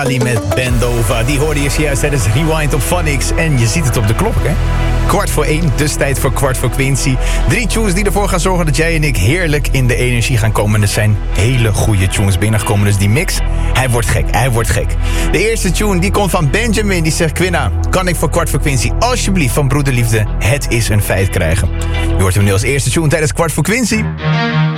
Ali met Bendova. Die hoorde je juist tijdens Rewind op Phonics. En je ziet het op de klok, hè? 1:15, dus tijd voor Kwart voor Quincy. 3 tunes die ervoor gaan zorgen dat jij en ik heerlijk in de energie gaan komen. Er zijn hele goede tunes binnengekomen, dus die mix, hij wordt gek. De eerste tune die komt van Benjamin, die zegt: Quinna, kan ik voor Kwart voor Quincy alsjeblieft van Broederliefde Het Is Een Feit krijgen? Je hoort hem nu als eerste tune tijdens Kwart voor Quincy.